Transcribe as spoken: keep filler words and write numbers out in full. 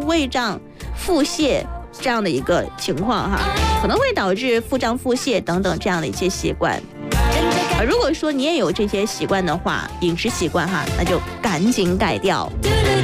胃胀、腹泻这样的一个情况哈，可能会导致腹胀、腹泻等等这样的一些习惯。如果说你也有这些习惯的话，饮食习惯哈，那就赶紧改掉。